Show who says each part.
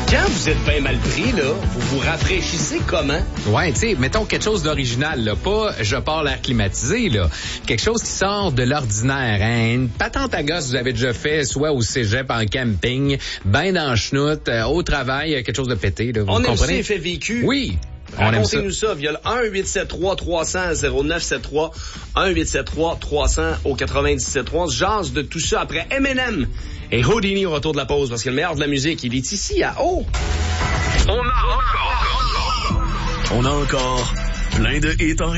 Speaker 1: Quand vous êtes bien mal pris, là, vous vous rafraîchissez comment?
Speaker 2: Ouais, tu sais, mettons quelque chose d'original, là. Pas je pars l'air climatisé, là. Quelque chose qui sort de l'ordinaire, hein. Une patente à gosse, vous avez déjà fait, soit au cégep, en camping, ben dans le chenoute, au travail, quelque chose de pété, là. Vous
Speaker 1: On aime
Speaker 2: comprenez?
Speaker 1: ça, effet vécu.
Speaker 2: Oui. On aime ça.
Speaker 1: Racontez-nous ça via le 1-873-300-0973, 1-873-300-97-3. On se jase de tout ça après Eminem et Houdini au retour de la pause, parce que le meilleur de la musique, il est ici à haut.
Speaker 3: On a encore plein de hits en